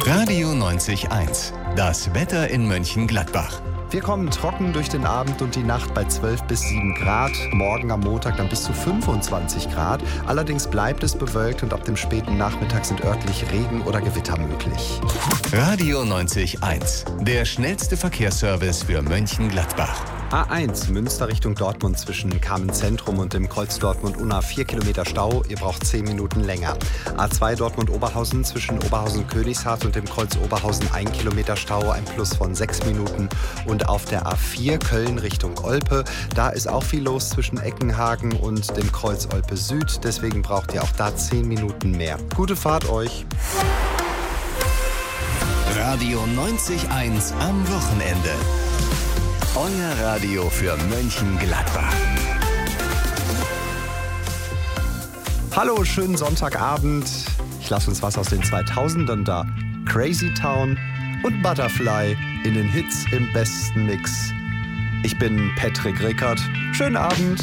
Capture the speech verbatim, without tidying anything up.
Radio neunzig Komma eins. Das Wetter in Mönchengladbach. Wir kommen trocken durch den Abend und die Nacht bei zwölf bis sieben Grad. Morgen am Montag dann bis zu fünfundzwanzig Grad. Allerdings bleibt es bewölkt und ab dem späten Nachmittag sind örtlich Regen oder Gewitter möglich. Radio neunzig Komma eins. Der schnellste Verkehrsservice für Mönchengladbach. A eins Münster Richtung Dortmund zwischen Kamen-Zentrum und dem Kreuz Dortmund-Unna vier Kilometer Stau. Ihr braucht zehn Minuten länger. A zwei Dortmund-Oberhausen zwischen Oberhausen-Königshardt und dem Kreuz Oberhausen ein Kilometer Stau, ein Plus von sechs Minuten. Und auf der A vier Köln Richtung Olpe, da ist auch viel los zwischen Eckenhagen und dem Kreuz Olpe Süd. Deswegen braucht ihr auch da zehn Minuten mehr. Gute Fahrt euch! Radio neunzig Komma eins am Wochenende. Euer Radio für Mönchengladbach. Hallo, schönen Sonntagabend. Ich lasse uns was aus den zweitausendern da. Crazy Town und Butterfly in den Hits im besten Mix. Ich bin Patrick Rickert. Schönen Abend.